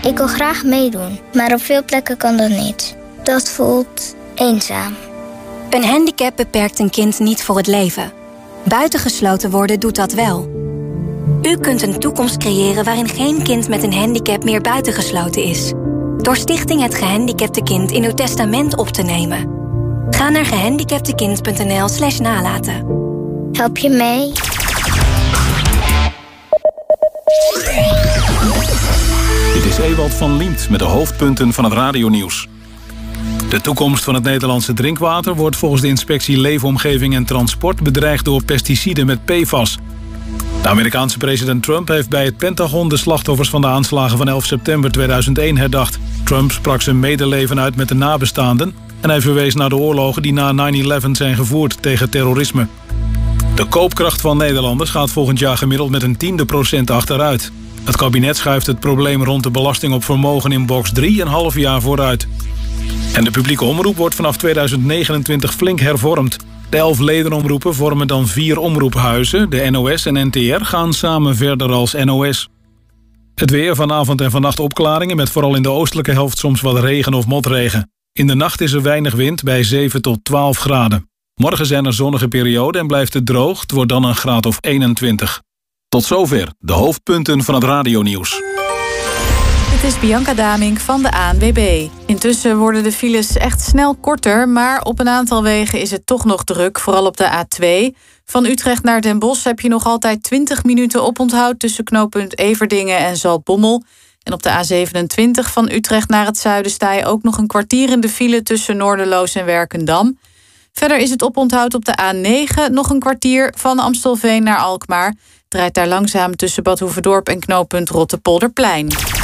Ik wil graag meedoen, maar op veel plekken kan dat niet. Dat voelt eenzaam. Een handicap beperkt een kind niet voor het leven. Buitengesloten worden doet dat wel. U kunt een toekomst creëren waarin geen kind met een handicap meer buitengesloten is. Door Stichting Het Gehandicapte Kind in uw testament op te nemen. Ga naar gehandicaptekind.nl/nalaten. Help je mee? Dit is Ewald van Liemt met de hoofdpunten van het radionieuws. De toekomst van het Nederlandse drinkwater wordt volgens de inspectie Leefomgeving en Transport bedreigd door pesticiden met PFAS. De Amerikaanse president Trump heeft bij het Pentagon de slachtoffers van de aanslagen van 11 september 2001 herdacht. Trump sprak zijn medeleven uit met de nabestaanden en hij verwees naar de oorlogen die na 9/11 zijn gevoerd tegen terrorisme. De koopkracht van Nederlanders gaat volgend jaar gemiddeld met 0,1% achteruit. Het kabinet schuift het probleem rond de belasting op vermogen in box 3 een half jaar vooruit. En de publieke omroep wordt vanaf 2029 flink hervormd. De 11 ledenomroepen vormen dan 4 omroephuizen. De NOS en NTR gaan samen verder als NOS. Het weer, vanavond en vannacht opklaringen met vooral in de oostelijke helft soms wat regen of motregen. In de nacht is er weinig wind bij 7 tot 12 graden. Morgen zijn er zonnige perioden en blijft het droog. Het wordt dan een graad of 21. Tot zover de hoofdpunten van het radionieuws. Het is Bianca Damink van de ANWB. Intussen worden de files echt snel korter, maar op een aantal wegen is het toch nog druk, vooral op de A2. Van Utrecht naar Den Bosch heb je nog altijd 20 minuten oponthoud tussen knooppunt Everdingen en Zaltbommel. En op de A27 van Utrecht naar het zuiden sta je ook nog een kwartier in de file tussen Noorderloos en Werkendam. Verder is het oponthoud op de A9 nog een kwartier van Amstelveen naar Alkmaar. Draait daar langzaam tussen Bad Hoeverdorp en knooppunt Rottepolderplein.